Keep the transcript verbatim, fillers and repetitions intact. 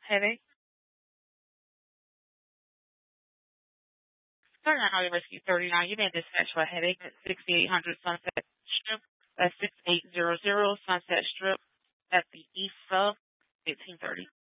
Headache. Starting Highway Rescue thirty-nine, you've been dispatched for a headache at sixty-eight hundred Sunset Strip. That's six eight zero zero Sunset Strip at the East Sub, eighteen thirty.